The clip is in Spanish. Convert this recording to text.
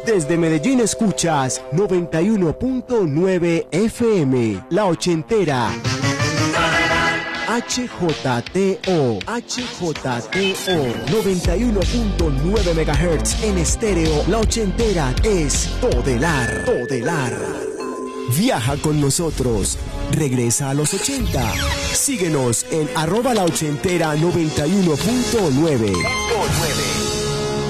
Desde Medellín escuchas 91.9 FM, La Ochentera. HJTO 91.9 MHz en estéreo. La Ochentera es Todelar. Viaja con nosotros. Regresa a los 80. Síguenos en @laochentera 91.9.